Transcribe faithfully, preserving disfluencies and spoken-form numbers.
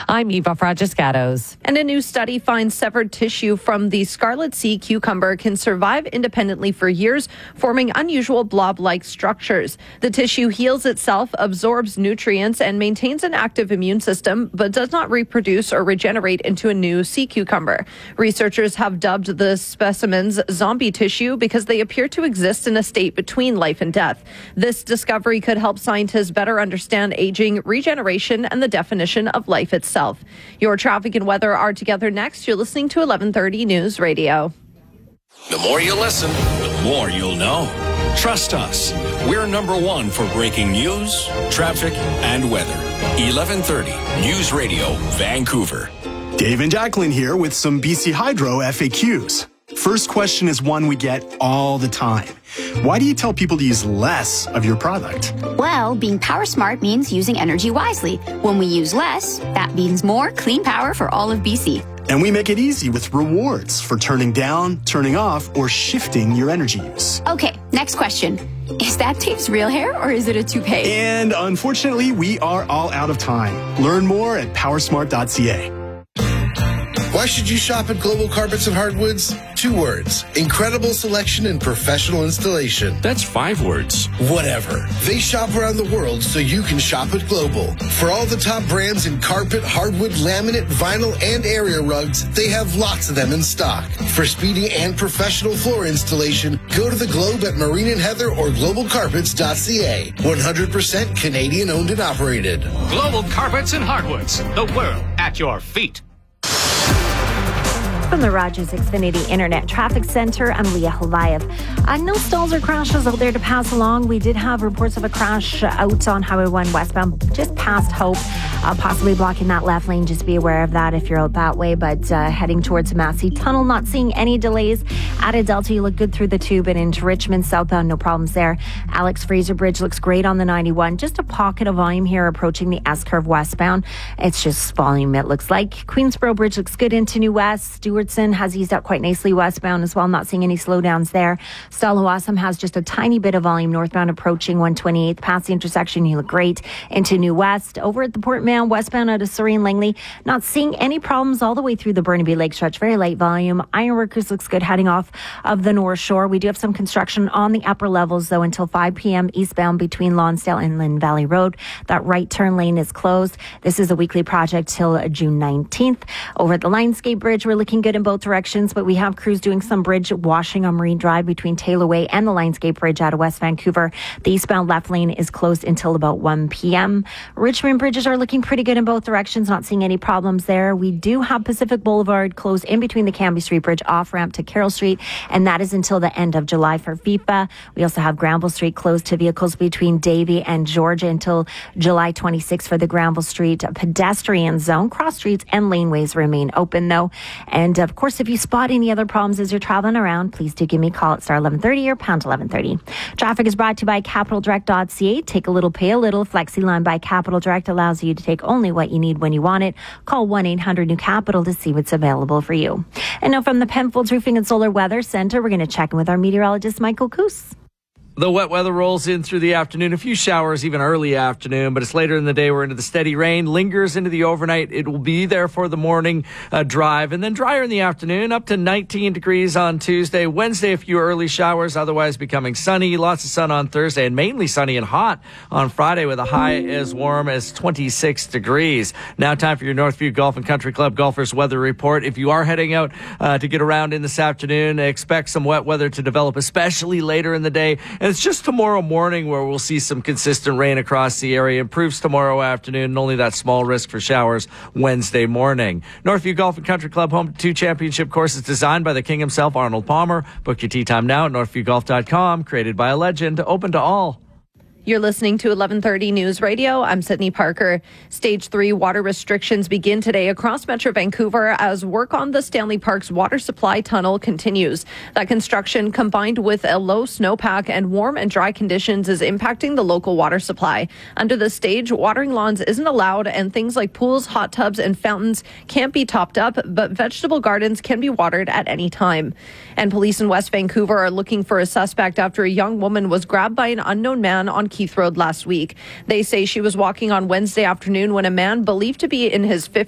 I'm Eva Fragiscatos. And a new study finds severed tissue from the scarlet sea cucumber can survive independently for years, forming unusual blob-like structures. The tissue heals itself, absorbs nutrients, and maintains an active immune system, but does not reproduce or regenerate into a new sea cucumber. Researchers have dubbed the specimens zombie tissue because they appear to exist in a state between life and death. This discovery could help scientists better understand aging, regeneration, and the definition of life itself. Your traffic and weather are together next. You're listening to eleven thirty News Radio. The more you listen, the more you'll know. Trust us. We're number one for breaking news, traffic, and weather. eleven thirty News Radio, Vancouver. Dave and Jacqueline here with some B C Hydro F A Qs. First question is one we get all the time. Why do you tell people to use less of your product? Well, being power smart means using energy wisely. When we use less, that means more clean power for all of B C. And we make it easy with rewards for turning down, turning off, or shifting your energy use. Okay, next question. Is that Dave's real hair or is it a toupee? And unfortunately, we are all out of time. Learn more at powersmart dot c a. Why should you shop at Global Carpets and Hardwoods? Two words. Incredible selection and professional installation. That's five words. Whatever. They shop around the world so you can shop at Global. For all the top brands in carpet, hardwood, laminate, vinyl, and area rugs, they have lots of them in stock. For speedy and professional floor installation, go to the Globe at Marine and Heather or global carpets dot c a. one hundred percent Canadian owned and operated. Global Carpets and Hardwoods. The world at your feet. From the Rogers Xfinity Internet Traffic Center, I'm Leah Halayev. Uh, no stalls or crashes out there to pass along. We did have reports of a crash out on Highway one westbound, just past Hope, uh, possibly blocking that left lane. Just be aware of that if you're out that way. But uh, heading towards Massey Tunnel, not seeing any delays. Out of Delta, you look good through the tube, and into Richmond southbound, no problems there. Alex Fraser Bridge looks great on the ninety-one. Just a pocket of volume here approaching the S-curve westbound. It's just volume, it looks like. Queensboro Bridge looks good into New West. Stewart has eased up quite nicely westbound as well, not seeing any slowdowns there. Stallawasam has just a tiny bit of volume northbound approaching one twenty-eighth. Past the intersection, you look great into New West. Over at the Port Mail, westbound out of Surrey and Langley, not seeing any problems all the way through the Burnaby Lake stretch. Very light volume. Ironworkers looks good heading off of the North Shore. We do have some construction on the upper levels, though, until five p.m. eastbound between Lonsdale and Lynn Valley Road. That right turn lane is closed. This is a weekly project till June nineteenth. Over at the Lionsgate Bridge, we're looking good in both directions, but we have crews doing some bridge washing on Marine Drive between Taylor Way and the Lionsgate Bridge out of West Vancouver. The eastbound left lane is closed until about one p.m. Richmond bridges are looking pretty good in both directions, not seeing any problems there. We do have Pacific Boulevard closed in between the Cambie Street Bridge off ramp to Carroll Street, and that is until the end of July for FIFA. We also have Granville Street closed to vehicles between Davie and Georgia until July twenty-sixth for the Granville Street pedestrian zone. Cross streets and laneways remain open, though. And of course, if you spot any other problems as you're traveling around, please do give me a call at star eleven thirty or pound eleven thirty. Traffic is brought to you by capital direct dot c a. Take a little, pay a little. FlexiLine by Capital Direct allows you to take only what you need when you want it. Call one eight hundred new capital to see what's available for you. And now from the Penfolds Roofing and Solar Weather Center, we're going to check in with our meteorologist, Michael Coos. The wet weather rolls in through the afternoon. A few showers even early afternoon, but it's later in the day. We're into the steady rain. Lingers into the overnight. It will be there for the morning uh, drive, and then drier in the afternoon, up to nineteen degrees on Tuesday. Wednesday, a few early showers, otherwise becoming sunny. Lots of sun on Thursday, and mainly sunny and hot on Friday with a high as warm as twenty-six degrees. Now time for your Northview Golf and Country Club Golfers Weather Report. If you are heading out uh, to get around in this afternoon, expect some wet weather to develop, especially later in the day. And it's just tomorrow morning where we'll see some consistent rain across the area. Improves tomorrow afternoon, and only that small risk for showers Wednesday morning. Northview Golf and Country Club, home to two championship courses designed by the king himself, Arnold Palmer. Book your tee time now at northview golf dot com. Created by a legend, open to all. You're listening to eleven thirty News Radio. I'm Sydney Parker. Stage three water restrictions begin today across Metro Vancouver as work on the Stanley Park's water supply tunnel continues. That construction, combined with a low snowpack and warm and dry conditions, is impacting the local water supply. Under the stage, watering lawns isn't allowed, and things like pools, hot tubs, and fountains can't be topped up, but vegetable gardens can be watered at any time. And police in West Vancouver are looking for a suspect after a young woman was grabbed by an unknown man on Keith Road last week. They say she was walking on Wednesday afternoon when a man believed to be in his fifties